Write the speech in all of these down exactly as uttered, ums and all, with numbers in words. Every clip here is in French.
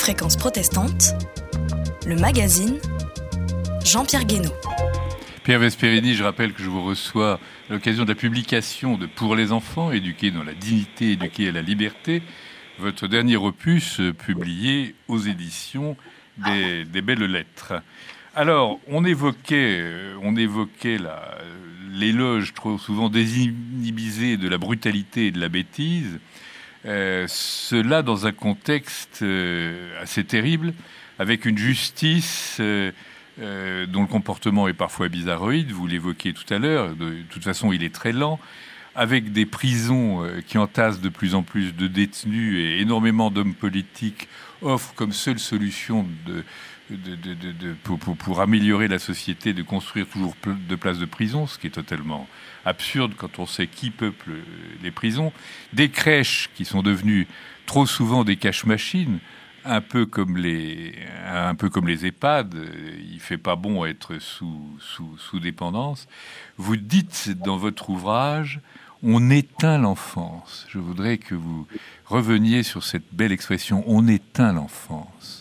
Fréquence protestante, le magazine Jean-Pierre Guénaud. Pierre Vesperini, je rappelle que je vous reçois à l'occasion de la publication de Pour les enfants, éduqués dans la dignité, éduqués à la liberté, votre dernier opus publié aux éditions des, des Belles Lettres. Alors, on évoquait, on évoquait la, l'éloge trop souvent désinhibisé de la brutalité et de la bêtise, euh, cela dans un contexte euh, assez terrible, avec une justice euh, euh, dont le comportement est parfois bizarroïde, vous l'évoquiez tout à l'heure, de, de toute façon il est très lent, avec des prisons euh, qui entassent de plus en plus de détenus et énormément d'hommes politiques offrent comme seule solution de... De, de, de, de, pour, pour, pour améliorer la société, de construire toujours de places de prison, ce qui est totalement absurde quand on sait qui peuple les prisons. Des crèches qui sont devenues trop souvent des cache-machines, un peu comme les, un peu comme les EHPAD. Il fait pas bon être sous, sous, sous dépendance. Vous dites dans votre ouvrage, on éteint l'enfance. Je voudrais que vous reveniez sur cette belle expression, on éteint l'enfance.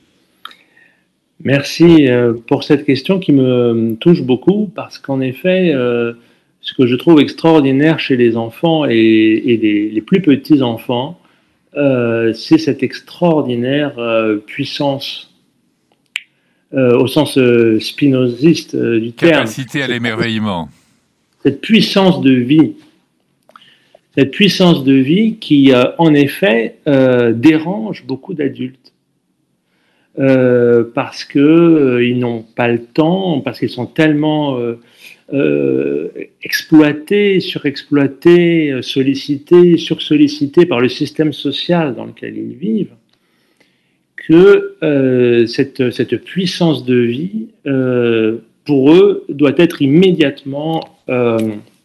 Merci pour cette question qui me touche beaucoup parce qu'en effet, euh, ce que je trouve extraordinaire chez les enfants et, et les, les plus petits enfants, euh, c'est cette extraordinaire euh, puissance, euh, au sens euh, spinoziste euh, du terme. Capacité à l'émerveillement. Cette puissance de vie. Cette puissance de vie qui, euh, en effet, euh, dérange beaucoup d'adultes. Euh, parce que euh, ils n'ont pas le temps, parce qu'ils sont tellement euh, euh, exploités, surexploités, sollicités, sursollicités par le système social dans lequel ils vivent, que euh, cette, cette puissance de vie, euh, pour eux, doit être immédiatement euh,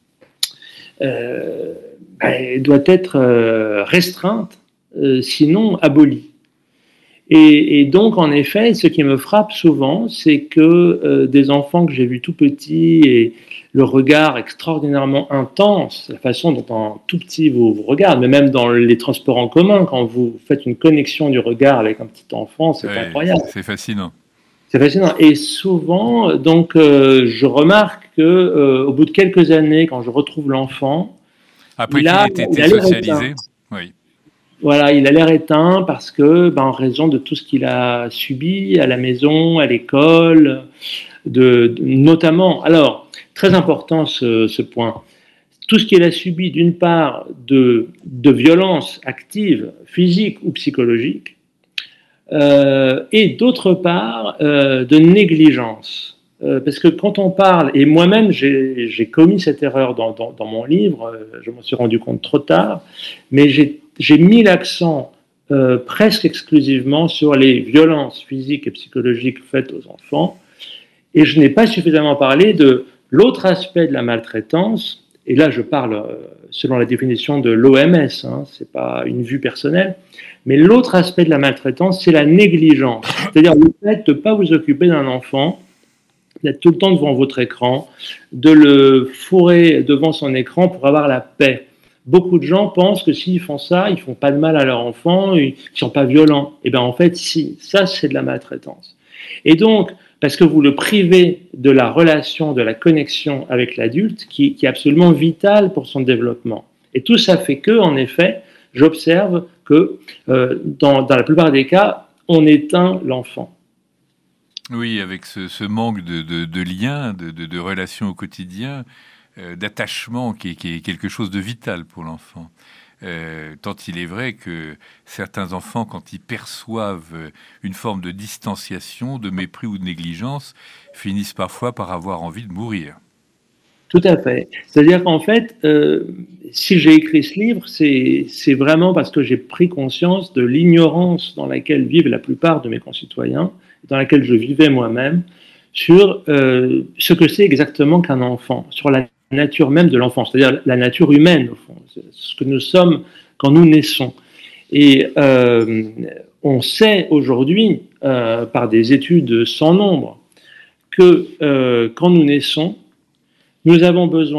euh, ben, doit être euh, restreinte, euh, sinon abolie. Et, et donc, en effet, ce qui me frappe souvent, c'est que euh, des enfants que j'ai vus tout petits et le regard extraordinairement intense, la façon dont un tout petit vous, vous regarde, mais même dans les transports en commun, quand vous faites une connexion du regard avec un petit enfant, c'est ouais, incroyable. C'est fascinant. C'est fascinant. Et souvent, donc, euh, je remarque que euh, au bout de quelques années, quand je retrouve l'enfant, après qu'il ait été socialisé, oui. Voilà, il a l'air éteint parce que, ben, en raison de tout ce qu'il a subi à la maison, à l'école, de, de, notamment. Alors, très important ce, ce point. Tout ce qu'il a subi, d'une part, de, de violence active, physique ou psychologique, euh, et d'autre part, euh, de négligence. Euh, parce que quand on parle, et moi-même j'ai, j'ai commis cette erreur dans, dans, dans mon livre, euh, je m'en suis rendu compte trop tard, mais j'ai J'ai mis l'accent euh, presque exclusivement sur les violences physiques et psychologiques faites aux enfants, et je n'ai pas suffisamment parlé de l'autre aspect de la maltraitance, et là je parle euh, selon la définition de l'O M S, hein, c'est pas une vue personnelle, mais l'autre aspect de la maltraitance, c'est la négligence, c'est-à-dire le fait de ne pas vous occuper d'un enfant, d'être tout le temps devant votre écran, de le fourrer devant son écran pour avoir la paix. Beaucoup de gens pensent que s'ils font ça, ils font pas de mal à leur enfant, ils sont pas violents. Et bien en fait, si, ça c'est de la maltraitance. Et donc, parce que vous le privez de la relation, de la connexion avec l'adulte, qui, qui est absolument vitale pour son développement. Et tout ça fait que, en effet, j'observe que euh, dans, dans la plupart des cas, on éteint l'enfant. Oui, avec ce, ce manque de, de, de lien, de, de, de relations au quotidien. Euh, d'attachement qui est, qui est quelque chose de vital pour l'enfant. Euh, tant il est vrai que certains enfants, quand ils perçoivent une forme de distanciation, de mépris ou de négligence, finissent parfois par avoir envie de mourir. Tout à fait. C'est-à-dire qu'en fait, euh, si j'ai écrit ce livre, c'est, c'est vraiment parce que j'ai pris conscience de l'ignorance dans laquelle vivent la plupart de mes concitoyens, dans laquelle je vivais moi-même, sur euh, ce que c'est exactement qu'un enfant, sur la nature même de l'enfant, c'est-à-dire la nature humaine, au fond, c'est ce que nous sommes quand nous naissons. Et euh, on sait aujourd'hui, euh, par des études sans nombre, que euh, quand nous naissons, nous avons besoin,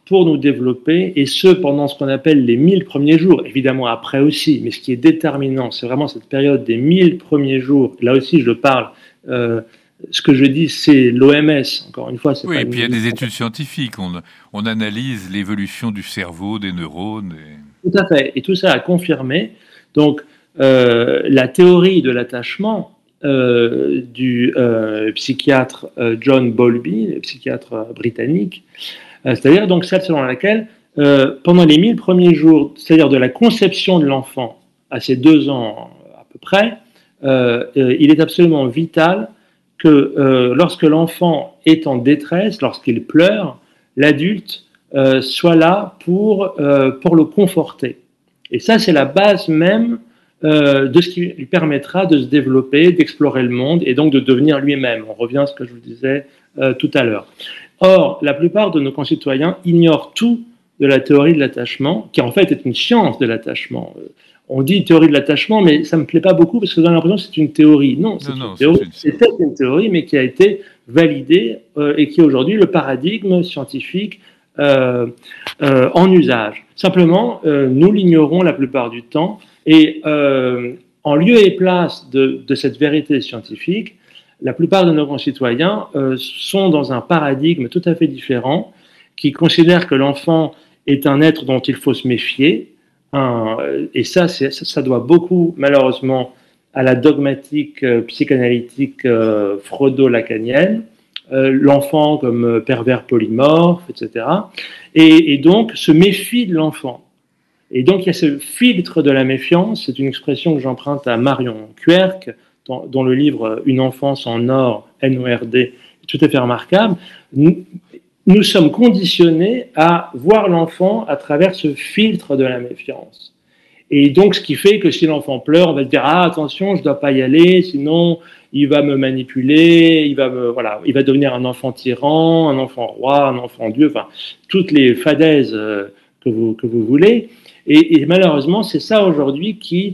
pour nous développer, et ce, pendant ce qu'on appelle les mille premiers jours, évidemment après aussi, mais ce qui est déterminant, c'est vraiment cette période des mille premiers jours. Là aussi, je parle, euh, ce que je dis, c'est l'O M S, encore une fois. C'est oui, pas et puis il y a des une... études scientifiques, on, on analyse l'évolution du cerveau, des neurones. Et... Tout à fait, et tout ça a confirmé. Donc, euh, la théorie de l'attachement euh, du euh, psychiatre euh, John Bowlby, le psychiatre britannique, c'est-à-dire donc celle selon laquelle, euh, pendant les mille premiers jours, c'est-à-dire de la conception de l'enfant à ses deux ans à peu près, euh, euh, il est absolument vital que euh, lorsque l'enfant est en détresse, lorsqu'il pleure, l'adulte euh, soit là pour, euh, pour le conforter. Et ça, c'est la base même euh, de ce qui lui permettra de se développer, d'explorer le monde et donc de devenir lui-même. On revient à ce que je vous disais euh, tout à l'heure. Or, la plupart de nos concitoyens ignorent tout de la théorie de l'attachement, qui en fait est une science de l'attachement. On dit théorie de l'attachement, mais ça ne me plaît pas beaucoup parce que j'ai l'impression que c'est une théorie. Non, c'est non, une théorie. C'est C'était une théorie, mais qui a été validée euh, et qui est aujourd'hui le paradigme scientifique euh, euh, en usage. Simplement, euh, nous l'ignorons la plupart du temps et euh, en lieu et place de, de cette vérité scientifique, la plupart de nos concitoyens euh, sont dans un paradigme tout à fait différent, qui considère que l'enfant est un être dont il faut se méfier, un, et ça, c'est, ça doit beaucoup, malheureusement, à la dogmatique euh, psychanalytique euh, freudo-lacanienne, euh, l'enfant comme pervers polymorphe, et cetera. Et, et donc, se méfie de l'enfant. Et donc, il y a ce filtre de la méfiance, c'est une expression que j'emprunte à Marion Querc, dont le livre « Une enfance en or », N O R D, est tout à fait remarquable. Nous, nous sommes conditionnés à voir l'enfant à travers ce filtre de la méfiance. Et donc, ce qui fait que si l'enfant pleure, on va se dire « Ah, attention, je ne dois pas y aller, sinon il va me manipuler, il va, me, voilà, il va devenir un enfant tyran, un enfant roi, un enfant dieu, enfin, toutes les fadaises que vous, que vous voulez. » Et, et malheureusement, c'est ça aujourd'hui qui...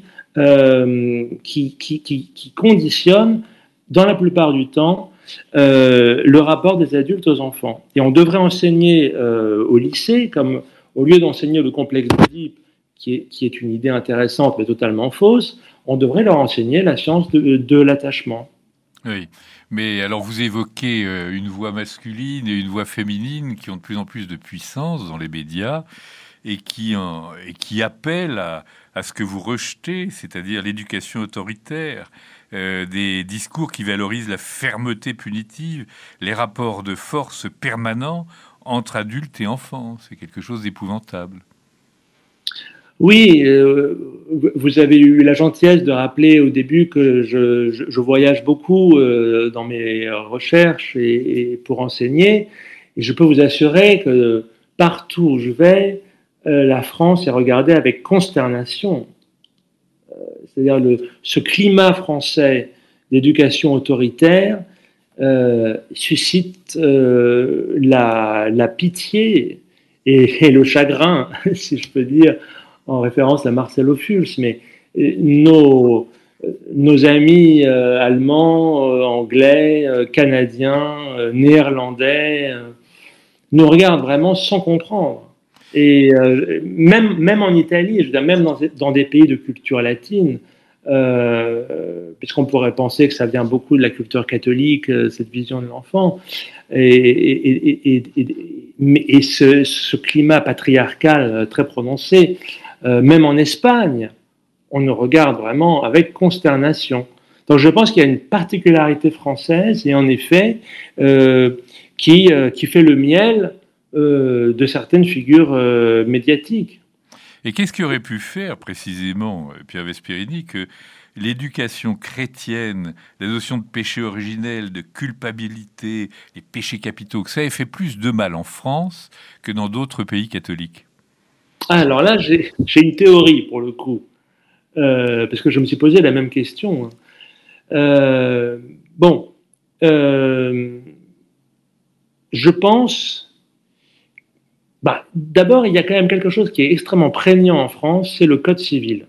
Euh, qui, qui, qui, qui conditionne, dans la plupart du temps, euh, le rapport des adultes aux enfants. Et on devrait enseigner euh, au lycée, comme au lieu d'enseigner le complexe d'Oedipe, qui est, qui est une idée intéressante mais totalement fausse, on devrait leur enseigner la science de, de l'attachement. Oui, mais alors vous évoquez une voix masculine et une voix féminine qui ont de plus en plus de puissance dans les médias et qui, en, et qui appellent à, à ce que vous rejetez, c'est-à-dire l'éducation autoritaire, euh, des discours qui valorisent la fermeté punitive, les rapports de force permanents entre adultes et enfants. C'est quelque chose d'épouvantable. Oui, euh, vous avez eu la gentillesse de rappeler au début que je, je, je voyage beaucoup euh, dans mes recherches et, et pour enseigner. Et je peux vous assurer que partout où je vais, euh, la France est regardée avec consternation. Euh, c'est-à-dire le, ce climat français d'éducation autoritaire euh, suscite euh, la, la pitié et, et le chagrin, si je peux dire, en référence à Marcel Ophuls, mais nos, nos amis euh, allemands, euh, anglais, euh, canadiens, euh, néerlandais euh, nous regardent vraiment sans comprendre. Et euh, même, même en Italie, je veux dire, même dans, dans des pays de culture latine, euh, puisqu'on pourrait penser que ça vient beaucoup de la culture catholique, euh, cette vision de l'enfant, et, et, et, et, et, et ce, ce climat patriarcal très prononcé, Euh, même en Espagne, on nous regarde vraiment avec consternation. Donc je pense qu'il y a une particularité française, et en effet, euh, qui, euh, qui fait le miel euh, de certaines figures euh, médiatiques. Et qu'est-ce qui aurait pu faire précisément, Pierre Vesperini, que l'éducation chrétienne, la notion de péché originel, de culpabilité, les péchés capitaux, que ça ait fait plus de mal en France que dans d'autres pays catholiques? Ah, alors là, j'ai, j'ai une théorie pour le coup, euh, parce que je me suis posé la même question. Euh, bon, euh, je pense, bah, d'abord, il y a quand même quelque chose qui est extrêmement prégnant en France, c'est le Code civil.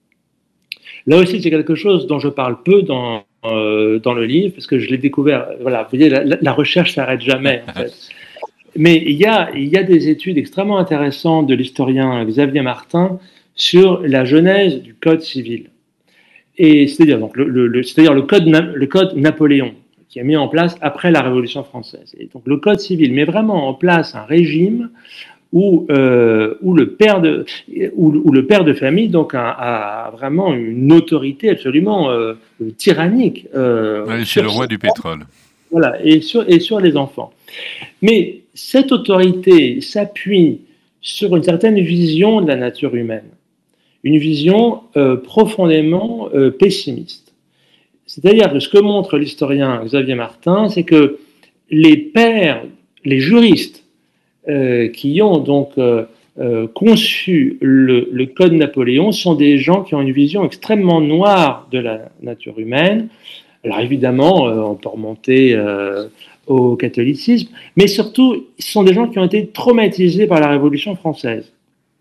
Là aussi, c'est quelque chose dont je parle peu dans, euh, dans le livre, parce que je l'ai découvert. Voilà, vous voyez, la, la recherche s'arrête jamais, en fait. mais il y a, il y a des études extrêmement intéressantes de l'historien Xavier Martin sur la genèse du Code civil. Et c'est-à-dire donc le, le, le, c'est-à-dire le code, le code Napoléon, qui est mis en place après la Révolution française. Et donc le Code civil met vraiment en place un régime où, euh, où, le, père de, où, où le père de famille donc, a, a vraiment une autorité absolument euh, tyrannique. Euh, ouais, c'est le roi du pétrole. Voilà, et sur, et sur les enfants. Mais cette autorité s'appuie sur une certaine vision de la nature humaine, une vision euh, profondément euh, pessimiste. C'est-à-dire que ce que montre l'historien Xavier Martin, c'est que les pères, les juristes euh, qui ont donc euh, euh, conçu le, le Code Napoléon sont des gens qui ont une vision extrêmement noire de la nature humaine. Alors évidemment, euh, on peut remonter euh, au catholicisme, mais surtout, ce sont des gens qui ont été traumatisés par la Révolution française.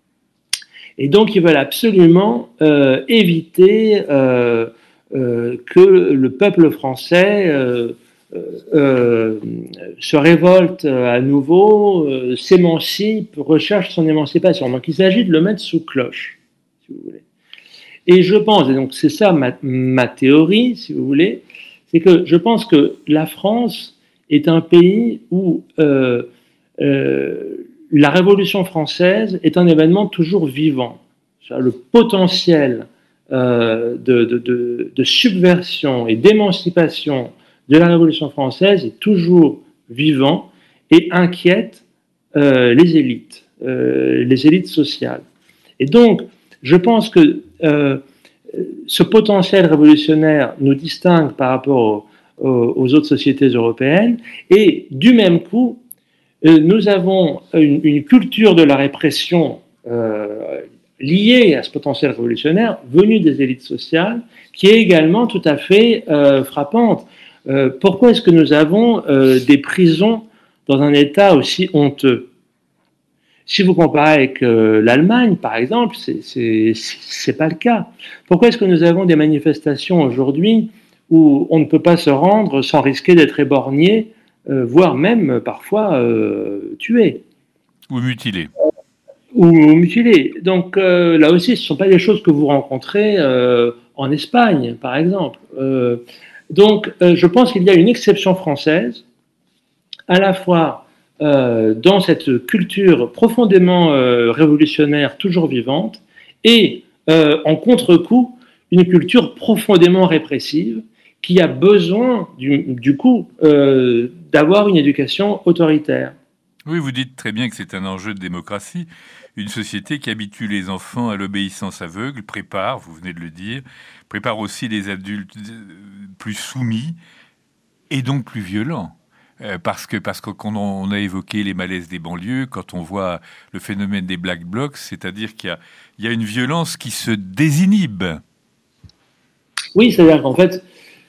Et donc, ils veulent absolument euh, éviter euh, euh, que le peuple français euh, euh, se révolte à nouveau, euh, s'émancipe, recherche son émancipation. Donc, il s'agit de le mettre sous cloche, si vous voulez. Et je pense, et donc c'est ça ma, ma théorie, si vous voulez, c'est que je pense que la France est un pays où euh, euh, la Révolution française est un événement toujours vivant. Le potentiel euh, de, de, de, de subversion et d'émancipation de la Révolution française est toujours vivant et inquiète euh, les élites, euh, les élites sociales. Et donc, je pense que euh, ce potentiel révolutionnaire nous distingue par rapport aux, aux, aux autres sociétés européennes et du même coup, euh, nous avons une, une culture de la répression euh, liée à ce potentiel révolutionnaire venu des élites sociales qui est également tout à fait euh, frappante. Euh, pourquoi est-ce que nous avons euh, des prisons dans un état aussi honteux ? Si vous comparez avec euh, l'Allemagne, par exemple, c'est, c'est, c'est pas le cas. Pourquoi est-ce que nous avons des manifestations aujourd'hui où on ne peut pas se rendre sans risquer d'être éborgné, euh, voire même parfois euh, tué ? Ou mutilé. Ou, ou mutilé. Donc euh, là aussi, ce ne sont pas des choses que vous rencontrez euh, en Espagne, par exemple. Euh, donc euh, je pense qu'il y a une exception française, à la fois Euh, dans cette culture profondément euh, révolutionnaire, toujours vivante, et euh, en contre-coup, une culture profondément répressive qui a besoin, du, du coup, euh, d'avoir une éducation autoritaire. Oui, vous dites très bien que c'est un enjeu de démocratie. Une société qui habitue les enfants à l'obéissance aveugle, prépare, vous venez de le dire, prépare aussi les adultes plus soumis et donc plus violents. Parce que parce que quand on a évoqué les malaises des banlieues, quand on voit le phénomène des Black Blocs, c'est-à-dire qu'il y a, il y a une violence qui se désinhibe. Oui, c'est-à-dire qu'en fait,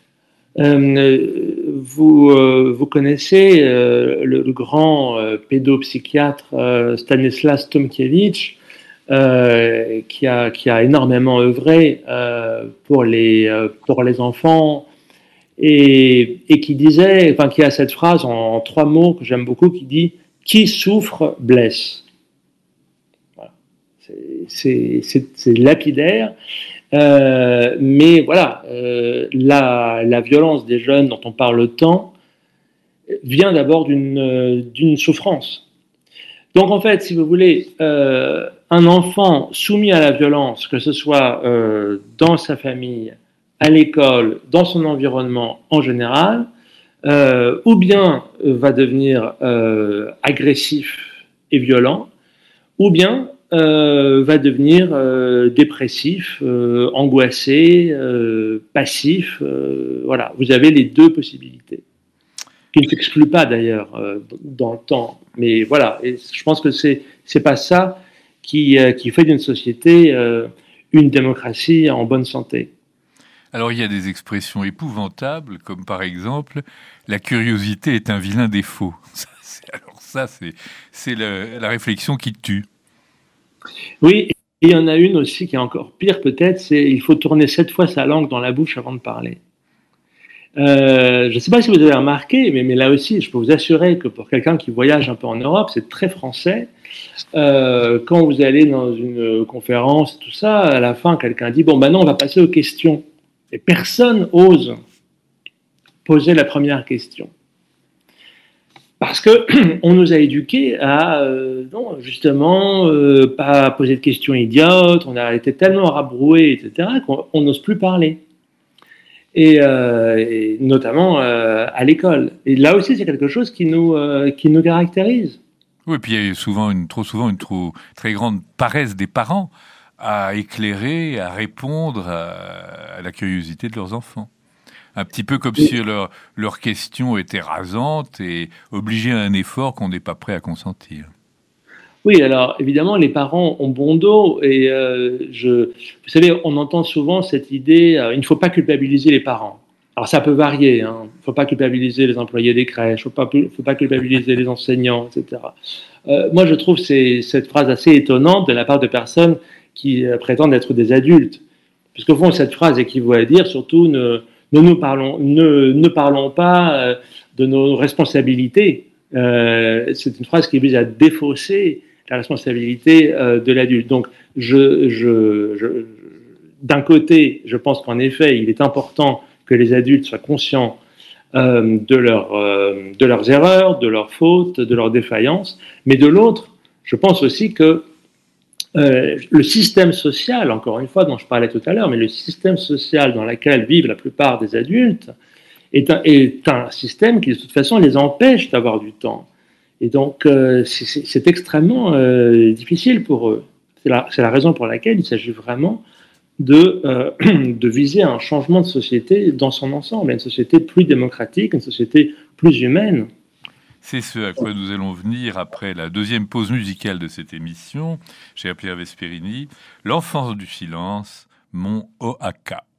euh, vous, euh, vous connaissez euh, le, le grand euh, pédopsychiatre euh, Stanislas Tomkiewicz, euh, qui a qui a énormément œuvré euh, pour les euh, pour les enfants. Et, et qui disait, enfin, qui a cette phrase en, en trois mots que j'aime beaucoup, qui dit « Qui souffre blesse ». Voilà. C'est, c'est, c'est, c'est lapidaire, euh, mais voilà, euh, la, la violence des jeunes dont on parle tant vient d'abord d'une, d'une souffrance. Donc en fait, si vous voulez, euh, un enfant soumis à la violence, que ce soit euh, dans sa famille, à l'école, dans son environnement en général, euh, ou bien euh, va devenir euh, agressif et violent, ou bien euh, va devenir euh, dépressif, euh, angoissé, euh, passif. Euh, voilà, vous avez les deux possibilités, qui ne s'excluent pas d'ailleurs euh, dans le temps. Mais voilà, et je pense que c'est c'est pas ça qui euh, qui fait d'une société euh, une démocratie en bonne santé. Alors, il y a des expressions épouvantables, comme par exemple, la curiosité est un vilain défaut. Ça, c'est, alors ça, c'est, c'est le, la réflexion qui tue. Oui, et il y en a une aussi qui est encore pire peut-être, c'est il faut tourner sept fois sa langue dans la bouche avant de parler. Euh, je ne sais pas si vous avez remarqué, mais, mais là aussi, je peux vous assurer que pour quelqu'un qui voyage un peu en Europe, c'est très français. Euh, quand vous allez dans une conférence, tout ça, à la fin, quelqu'un dit, bon, ben non, on va passer aux questions. Et personne ose poser la première question. Parce qu'on nous a éduqués à, euh, non, justement, euh, pas poser de questions idiotes, on a été tellement rabroués, et cetera, qu'on n'ose plus parler. Et, euh, et notamment euh, à l'école. Et là aussi, c'est quelque chose qui nous, euh, qui nous caractérise. Oui, puis il y a souvent une, trop souvent une trop, très grande paresse des parents à éclairer, à répondre à, à la curiosité de leurs enfants. Un petit peu comme oui. si leur, leurs questions étaient rasantes et obligeaient à un effort qu'on n'est pas prêt à consentir. Oui, alors évidemment, les parents ont bon dos et euh, je, vous savez, on entend souvent cette idée, euh, il ne faut pas culpabiliser les parents. Alors ça peut varier, il hein. ne faut pas culpabiliser les employés des crèches, il ne faut pas, faut pas culpabiliser les enseignants, et cetera. Euh, moi, je trouve ces, cette phrase assez étonnante de la part de personnes qui euh, prétendent être des adultes. Puisqu'au fond, cette phrase équivaut à dire surtout ne, ne, nous parlons, ne, ne parlons pas euh, de nos responsabilités. Euh, c'est une phrase qui vise à défausser la responsabilité euh, de l'adulte. Donc, je, je, je, d'un côté, je pense qu'en effet, il est important que les adultes soient conscients euh, de, leur, euh, de leurs erreurs, de leurs fautes, de leurs défaillances, mais de l'autre, je pense aussi que euh, le système social, encore une fois, dont je parlais tout à l'heure, mais le système social dans lequel vivent la plupart des adultes est un, est un système qui, de toute façon, les empêche d'avoir du temps. Et donc, euh, c'est, c'est extrêmement euh, difficile pour eux. C'est la, c'est la raison pour laquelle il s'agit vraiment de, euh, de viser un changement de société dans son ensemble, une société plus démocratique, une société plus humaine. C'est ce à quoi nous allons venir après la deuxième pause musicale de cette émission, cher Pierre Vesperini, L'enfance du silence, mon O A K.